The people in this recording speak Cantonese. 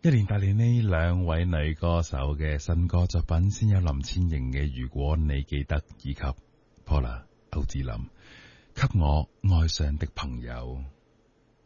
一連帶嚟呢兩位女歌手嘅新歌作品，先有林千瑩嘅《如果你記得》，以及 Paula 歐志林《給我愛上的朋友》。